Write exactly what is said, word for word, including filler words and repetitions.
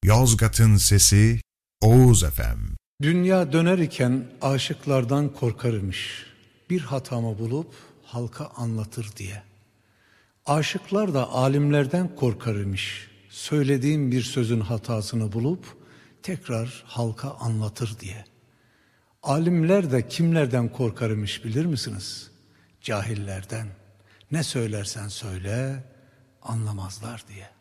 Yozgat'ın sesi Oğuz F M. Dünya döner iken aşıklardan korkar imiş, bir hatamı bulup halka anlatır diye. Aşıklar da alimlerden korkar imiş, söylediğim bir sözün hatasını bulup tekrar halka anlatır diye. Alimler de kimlerden korkar imiş bilir misiniz? Cahillerden. Ne söylersen söyle anlamazlar diye.